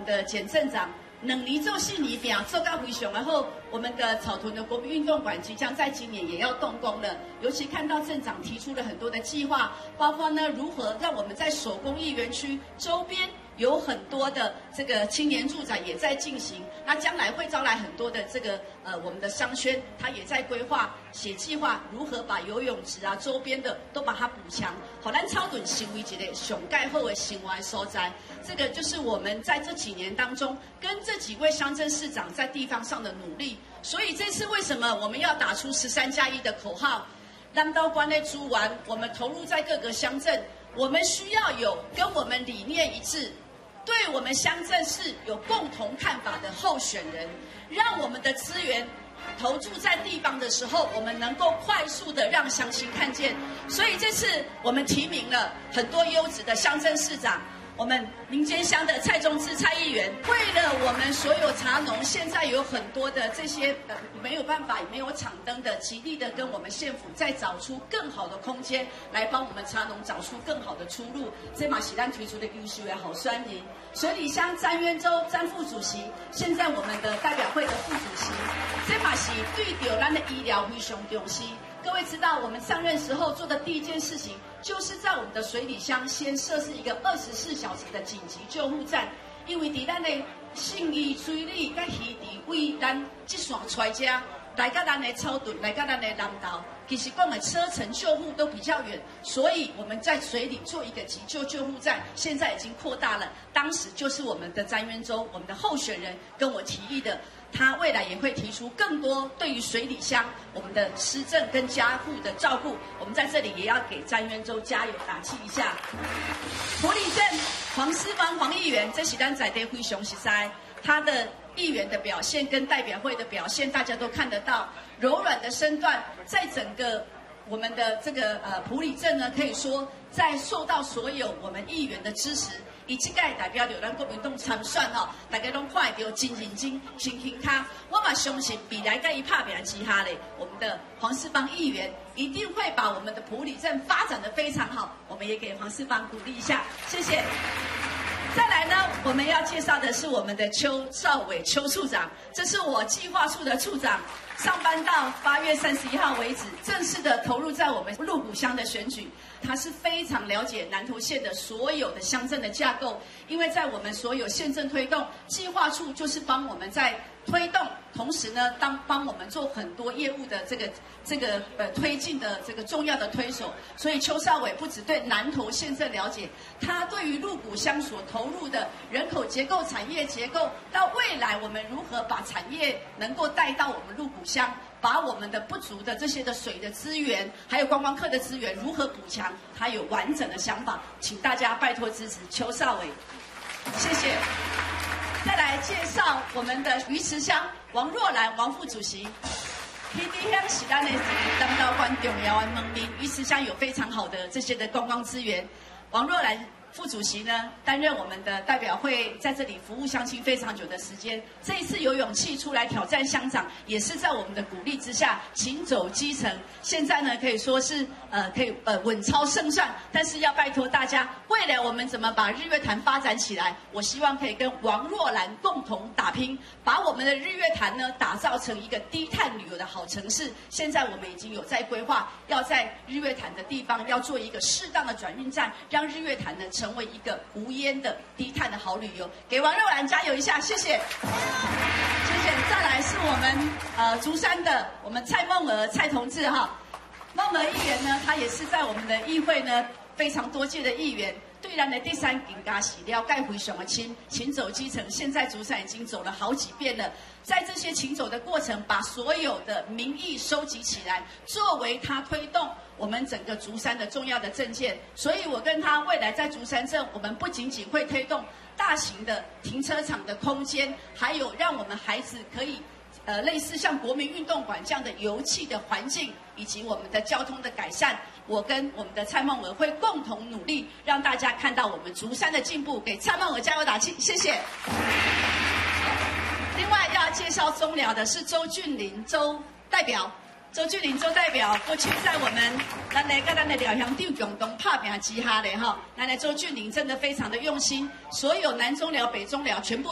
们的简镇长2年做4年拼，做到非常的好。我们的草屯的国民运动馆即将在今年也要动工了，尤其看到镇长提出了很多的计划，包括呢如何让我们在手工艺园区周边有很多的这个青年住宅也在进行，那将来会招来很多的这个我们的商圈，他也在规划写计划，如何把游泳池啊周边的都把它补强，好咱草屯成为一个上盖好的生活所在。这个就是我们在这几年当中跟这几位乡镇市长在地方上的努力。所以这次为什么我们要打出13+1的口号？让到关内猪丸，我们投入在各个乡镇，我们需要有跟我们理念一致，对我们乡镇市有共同看法的候选人，让我们的资源投注在地方的时候，我们能够快速的让乡亲看见。所以这次我们提名了很多优质的乡镇市长。我们民间乡的蔡中志蔡议员，为了我们所有茶农，现在有很多的这些没有办法也没有场灯的，极力的跟我们县府再找出更好的空间，来帮我们茶农找出更好的出路。这嘛是咱推出的优秀的好酸人。水里乡詹渊州詹副主席，现在我们的代表会的副主席，这嘛是对着咱的医疗非常重视。各位知道，我们上任时候做的第一件事情，就是在我们的水里乡先设置一个24小时的紧急救护站，因为在咱的信义、水里、甲鱼池为咱这线出来遮，来到咱的草屯，来到咱的南投，其实讲的车程救护都比较远，所以我们在水里做一个急救救护站，现在已经扩大了。当时就是我们的詹渊州，我们的候选人跟我提议的。他未来也会提出更多对于水里乡我们的施政跟家户的照顾，我们在这里也要给詹渊州加油打气一下。埔里镇黄思芳黄议员，这是咱在地非常实在，他的议员的表现跟代表会的表现，大家都看得到，柔软的身段，在整个我们的这个埔里镇呢，可以说在受到所有我们议员的支持。以这个代表着咱国民党参选吼，大家拢看到真认真、真轻卡。我嘛相信未来甲伊拍拼之下咧，我们的黄世芳议员一定会把我们的埔里镇发展得非常好。我们也给黄世芳鼓励一下，谢谢。再来呢，我们要介绍的是我们的邱少伟邱处长，这是我计划处的处长，上班到8月31号为止，正式的投入在我们鹿谷乡的选举。他是非常了解南投县的所有的乡镇的架构，因为在我们所有县政推动，计划处就是帮我们在推动，同时呢，帮我们做很多业务的这个推进的这个重要的推手。所以邱少伟不只对南投县政了解，他对于鹿谷乡所投入的人口结构、产业结构，到未来我们如何把产业能够带到我们鹿谷乡。把我们的不足的这些的水的资源，还有观光客的资源如何补强，他有完整的想法，请大家拜托支持邱少伟，谢谢。再来介绍我们的鱼池乡王若兰王副主席。迄地乡是咱的当到关重要的门面，鱼池乡有非常好的这些的观光资源。王若兰副主席呢，担任我们的代表会，在这里服务乡亲非常久的时间。这一次有勇气出来挑战乡长，也是在我们的鼓励之下，勤走基层。现在呢，可以说是可以稳操胜算。但是要拜托大家，未来我们怎么把日月潭发展起来？我希望可以跟王若兰共同打拼，把我们的日月潭呢打造成一个低碳旅游的好城市。现在我们已经有在规划，要在日月潭的地方要做一个适当的转运站，让日月潭呢成为一个无烟的低碳的好旅游，给王若兰加油一下，谢谢，谢谢。再来是我们竹山的我们蔡梦娥蔡同志哈，梦娥议员呢，他也是在我们的议会呢非常多届的议员，对咱的第三更加是了解非常的勤走基层，现在竹山已经走了好几遍了。在这些勤走的过程，把所有的民意收集起来，作为他推动我们整个竹山的重要的政见。所以我跟他未来在竹山镇，我们不仅仅会推动大型的停车场的空间，还有让我们孩子可以类似像国民运动馆这样的游憩的环境，以及我们的交通的改善。我跟我们的蔡梦娥会共同努力，让大家看到我们竹山的进步，给蔡梦娥加油打气，谢谢。另外要介绍中寮的是周俊霖周代表，周俊霖周代表过去在我们咱的寮乡长共同拍拼之下的哈，咱的周俊霖真的非常的用心，所有南中寮、北中寮全部。